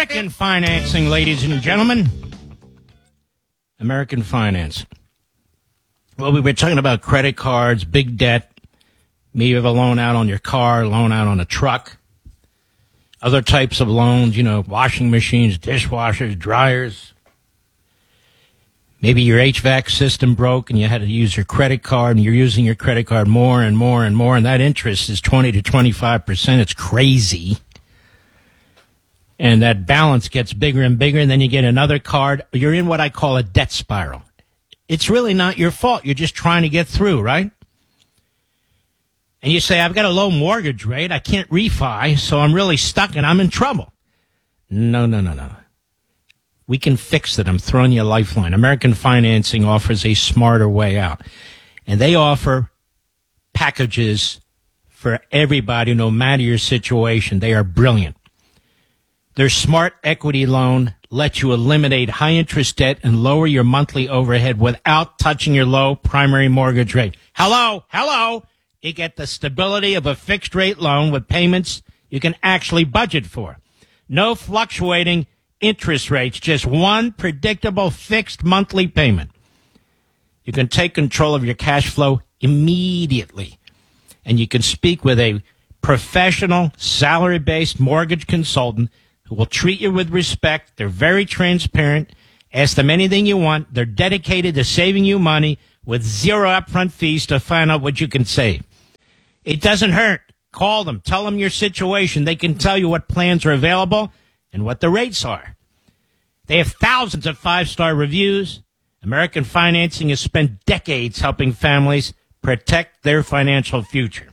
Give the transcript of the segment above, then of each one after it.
American financing, ladies and gentlemen. American finance. Well, we were talking about credit cards, big debt. Maybe you have a loan out on your car, loan out on a truck. Other types of loans, washing machines, dishwashers, dryers. Maybe your HVAC system broke and you had to use your credit card, and you're using your credit card more and more and more, and that interest is 20 to 25%. It's crazy. And that balance gets bigger and bigger, and then you get another card. You're in what I call a debt spiral. It's really not your fault. You're just trying to get through, right? And you say, I've got a low mortgage rate. I can't refi, so I'm really stuck and I'm in trouble. No. We can fix it. I'm throwing you a lifeline. American Financing offers a smarter way out. And they offer packages for everybody, no matter your situation. They are brilliant. Their Smart Equity Loan lets you eliminate high-interest debt and lower your monthly overhead without touching your low primary mortgage rate. Hello. You get the stability of a fixed-rate loan with payments you can actually budget for. No fluctuating interest rates, just one predictable fixed monthly payment. You can take control of your cash flow immediately, and you can speak with a professional, salary-based mortgage consultant who will treat you with respect. They're very transparent. Ask them anything you want. They're dedicated to saving you money with zero upfront fees to find out what you can save. It doesn't hurt. Call them. Tell them your situation. They can tell you what plans are available and what the rates are. They have thousands of five-star reviews. American Financing has spent decades helping families protect their financial future.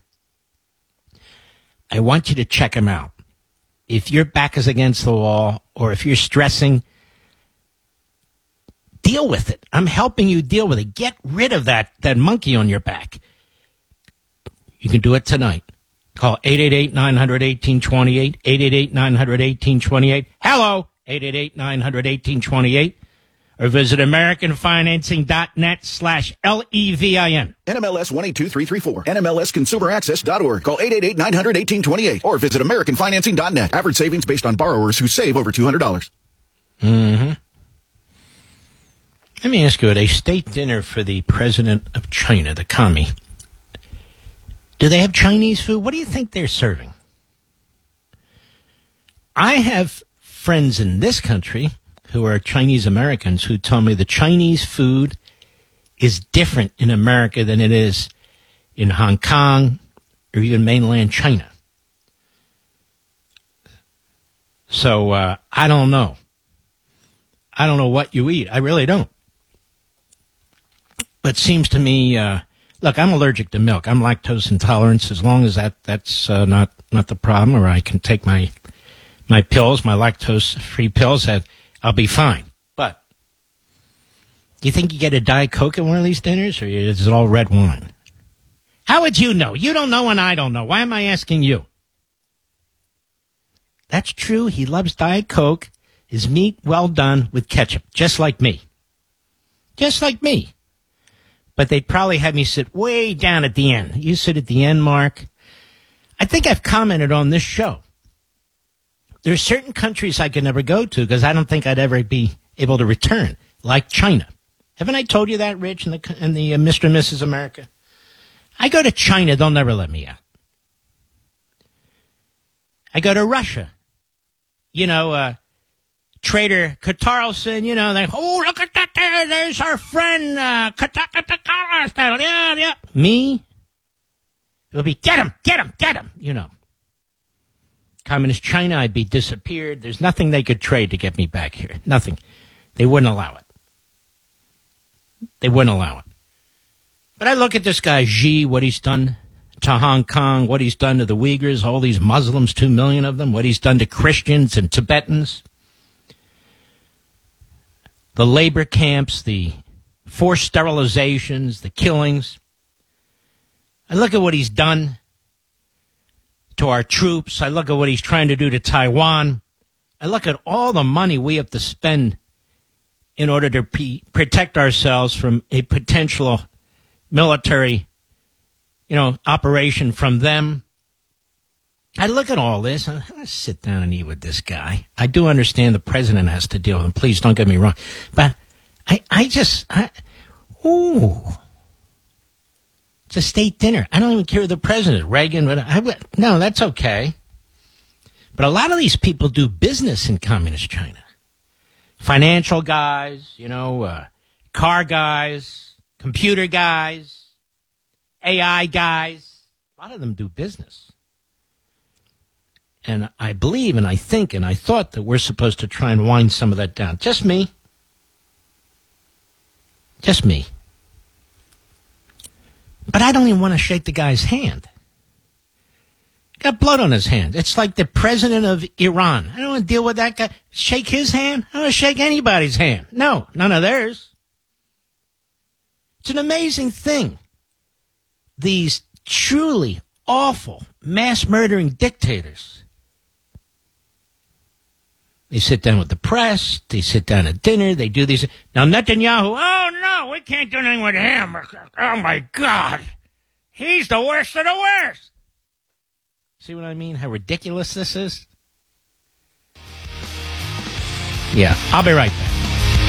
I want you to check them out. If your back is against the wall or if you're stressing, deal with it. I'm helping you deal with it. Get rid of that monkey on your back. You can do it tonight. Call 888-900-1828, 888-900-1828. Hello, 888-900-1828. Or visit AmericanFinancing.net/LEVIN. NMLS 182334. NMLSConsumerAccess.org. Call 888-900-1828. Or visit AmericanFinancing.net. Average savings based on borrowers who save over $200. Mm-hmm. Let me ask you, at a state dinner for the president of China, the commie, do they have Chinese food? What do you think they're serving? I have friends in this country who are Chinese Americans who tell me the Chinese food is different in America than it is in Hong Kong or even mainland China. So I don't know. I don't know what you eat. I really don't. But it seems to me, look, I'm allergic to milk. I'm lactose intolerant. As long as that's not the problem, or I can take my pills, my lactose-free pills, I'll be fine. But do you think you get a Diet Coke at one of these dinners, or is it all red wine? How would you know? You don't know and I don't know. Why am I asking you? That's true. He loves Diet Coke, his meat well done with ketchup, just like me. Just like me. But they'd probably have me sit way down at the end. You sit at the end, Mark. I think I've commented on this show. There are certain countries I could never go to because I don't think I'd ever be able to return, like China. Haven't I told you that, Rich, in the Mr. and Mrs. America? I go to China, they'll never let me out. I go to Russia. Trader Katarlson, they, oh, look at that there. There's our friend, Katarlson. Yeah. Me? It'll be, get him. Communist China, I'd be disappeared. There's nothing they could trade to get me back here. Nothing. They wouldn't allow it. But I look at this guy, Xi, what he's done to Hong Kong, what he's done to the Uyghurs, all these Muslims, 2 million of them, what he's done to Christians and Tibetans. The labor camps, the forced sterilizations, the killings. I look at what he's done to our troops. I look at what he's trying to do to Taiwan. I look at all the money we have to spend in order to protect ourselves from a potential military, operation from them. I look at all this, and I'm going to sit down and eat with this guy. I do understand the president has to deal with him. Please don't get me wrong. But it's a state dinner. I don't even care who the president is, Reagan. But no, that's okay. But a lot of these people do business in communist China. Financial guys, car guys, computer guys, AI guys. A lot of them do business. And I believe and I think and I thought that we're supposed to try and wind some of that down. Just me. Just me. But I don't even want to shake the guy's hand. Got blood on his hand. It's like the president of Iran. I don't want to deal with that guy. Shake his hand? I don't want to shake anybody's hand. No, none of theirs. It's an amazing thing. These truly awful, mass-murdering dictators. They sit down with the press. They sit down at dinner. They do these. Now, Netanyahu, oh, no, we can't do anything with him. Oh, my God. He's the worst of the worst. See what I mean? How ridiculous this is? Yeah, I'll be right back.